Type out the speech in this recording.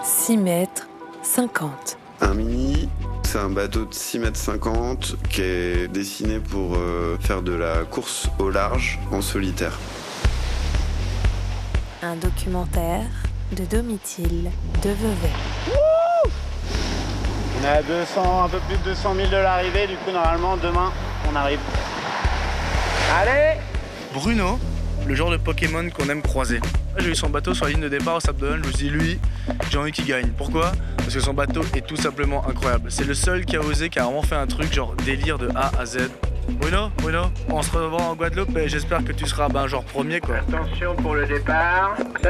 6 mètres 50. Un mini, c'est un bateau de 6 mètres 50 qui est dessiné pour faire de la course au large en solitaire. Un documentaire de Domitil de Vevey. On est à 200, un peu plus de 200 000 de l'arrivée, du coup normalement demain on arrive. Allez! Bruno, le genre de Pokémon qu'on aime croiser. J'ai eu son bateau sur la ligne de départ au Sable d'Olonne, je me suis dit lui, j'ai envie qu'il gagne. Pourquoi ? Parce que son bateau est tout simplement incroyable. C'est le seul qui a osé, qui a vraiment fait un truc genre délire de A à Z. Bruno, on se revoit en Guadeloupe et j'espère que tu seras genre premier quoi. Attention pour le départ.